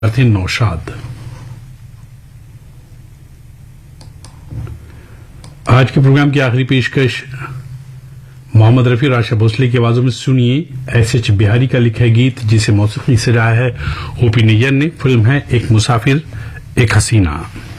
थे नौशाद। आज के प्रोग्राम की आखिरी पेशकश मोहम्मद रफी और आशा भोसले की आवाजों में सुनिए एस.एच. बिहारी का लिखा गीत जिसे मौसीकी से गाया है ओपी नैयर ने। फिल्म है एक मुसाफिर एक हसीना।